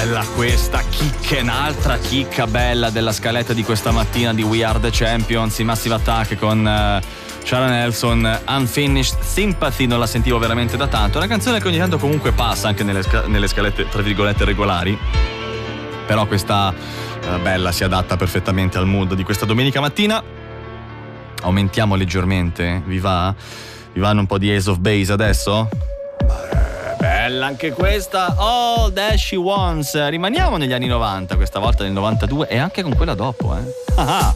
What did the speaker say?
bella questa chicca, un'altra chicca bella della scaletta di questa mattina di We Are The Champions, i Massive Attack con Shara Nelson, Unfinished Sympathy. Non la sentivo veramente da tanto, è una canzone che ogni tanto comunque passa anche nelle scalette tra virgolette regolari, però questa bella si adatta perfettamente al mood di questa domenica mattina. Aumentiamo leggermente, vi va? Vi vanno un po' di Ace of Base adesso? Bella anche questa, All That She Wants. Rimaniamo negli anni 90, questa volta nel 92 e anche con quella dopo, Ah.